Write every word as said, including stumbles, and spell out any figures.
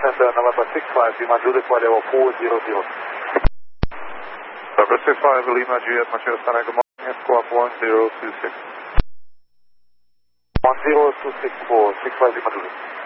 Center November six five, Lima Juliet, Y level four zero zero. November six five, Lima Juliet, Machine Star, good morning, squawk one zero two six. one zero two six four, six five Lima Juliet.